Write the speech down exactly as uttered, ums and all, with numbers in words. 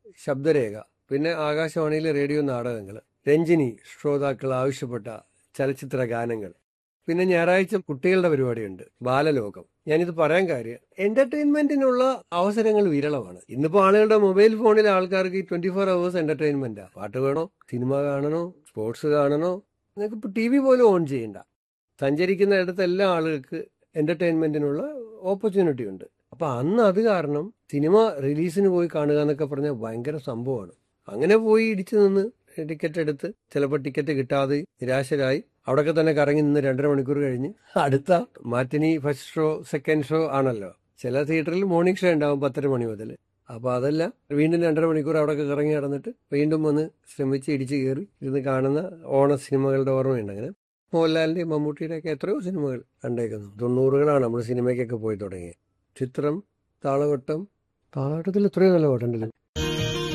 ശബ്ദരേഖ, പിന്നെ ആകാശവാണിയിലെ റേഡിയോ നാടകങ്ങൾ, രഞ്ജിനി ശ്രോതാക്കൾ ആവശ്യപ്പെട്ട ചലച്ചിത്ര ഗാനങ്ങൾ, പിന്നെ ഞായറാഴ്ച കുട്ടികളുടെ പരിപാടിയുണ്ട് ബാലലോകം. ഞാനിത് പറയാൻ കാര്യം എന്റർടൈൻമെന്റിനുള്ള അവസരങ്ങൾ വിരളമാണ്. ഇന്നിപ്പോ ആളുകളുടെ മൊബൈൽ ഫോണിലെ ആൾക്കാർക്ക് ട്വന്റി ഫോർ അവേഴ്സ് എന്റർടൈൻമെന്റാ. പാട്ട് വേണോ, സിനിമ കാണണോ, സ്പോർട്സ് കാണണോ, നിങ്ങൾക്ക് ഇപ്പൊ ടി വി പോലും ഓൺ ചെയ്യണ്ട. സഞ്ചരിക്കുന്ന ഇടത്ത് എല്ലാ ആളുകൾക്ക് എന്റർടൈൻമെന്റിനുള്ള ഓപ്പർച്യൂണിറ്റി ഉണ്ട്. അപ്പൊ അന്ന് അത് കാരണം സിനിമ റിലീസിന് പോയി കാണുക എന്നൊക്കെ പറഞ്ഞാൽ ഭയങ്കര സംഭവമാണ്. അങ്ങനെ പോയി ഇടിച്ചു നിന്ന് ടിക്കറ്റ് എടുത്ത് ചിലപ്പോൾ ടിക്കറ്റ് കിട്ടാതെ നിരാശരായി അവിടെയൊക്കെ തന്നെ കറങ്ങി നിന്ന് രണ്ടര മണിക്കൂർ കഴിഞ്ഞ് അടുത്ത മാറ്റിനി ഫസ്റ്റ് ഷോ സെക്കൻഡ് ഷോ ആണല്ലോ. ചില തിയേറ്ററിൽ മോർണിംഗ് ഷോ ഉണ്ടാവും പത്തര മണി മുതൽ. അപ്പൊ അതല്ല, വീണ്ടും രണ്ടര മണിക്കൂർ അവിടെയൊക്കെ കറങ്ങി നടന്നിട്ട് വീണ്ടും വന്ന് ശ്രമിച്ച് ഇടിച്ചു കയറി ഇരുന്ന് കാണുന്ന ഓണ സിനിമകളുടെ ഓർമ്മയുണ്ട്. അങ്ങനെ മോഹൻലാലിന്റെയും മമ്മൂട്ടിയുടെ ഒക്കെ എത്രയോ സിനിമകൾ കണ്ടേക്കുന്നു. തൊണ്ണൂറുകളാണ് നമ്മൾ സിനിമയ്ക്കൊക്കെ പോയി തുടങ്ങിയത്. ചിത്രം, താളവട്ടം. താളവട്ടത്തിൽ എത്രയോ നല്ല പാട്ടുണ്ടല്ലോ.